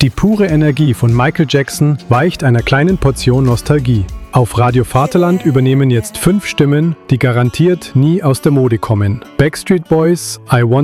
Die pure Energie von Michael Jackson weicht einer kleinen Portion Nostalgie. Auf Radio Vaterland übernehmen jetzt 5 Stimmen, die garantiert nie aus der Mode kommen. Backstreet Boys, I Want